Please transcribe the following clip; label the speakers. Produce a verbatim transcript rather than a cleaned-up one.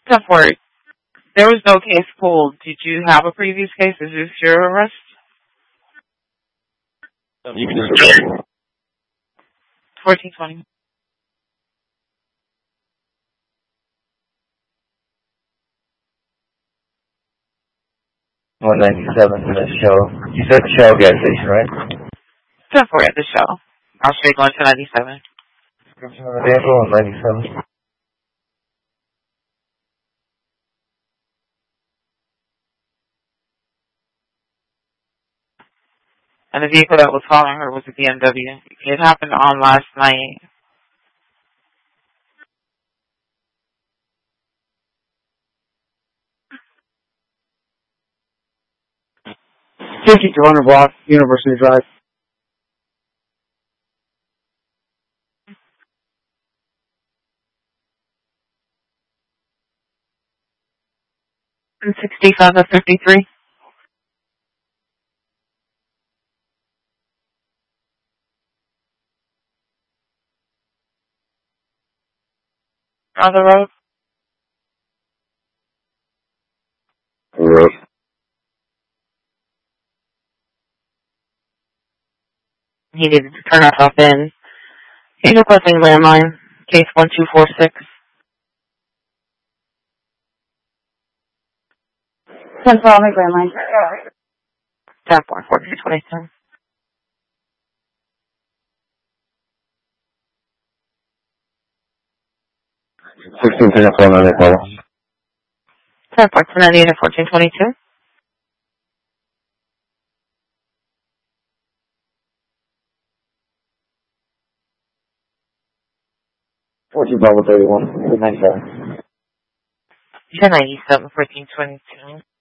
Speaker 1: Support. There was no case pulled. Did you have a previous case? Is this your arrest?
Speaker 2: You can just
Speaker 1: fourteen twenty.
Speaker 2: one ninety-seven to the show. You said Shell gas station, right?
Speaker 1: Support at the show. I'll straight going to ninety-seven.
Speaker 2: Description of the vehicle on ninety-seven.
Speaker 1: And the vehicle that was following her was a B M W. It happened on last night.
Speaker 3: fifty-two hundred block, University Drive.
Speaker 1: And sixty-five of fifty-three. On the road.
Speaker 2: Road.
Speaker 1: He needed to turn herself in. He's requesting landline. Case one two four six.
Speaker 4: ten twelve, landline.
Speaker 1: ten four fourteen twenty-two.
Speaker 2: sixteen ten four nine eight four.
Speaker 1: ten four two ninety-eight and fourteen twenty-two.
Speaker 2: fourteen Bravo thirty-one. ninety-seven.
Speaker 1: ten ninety-seven fourteen twenty-two.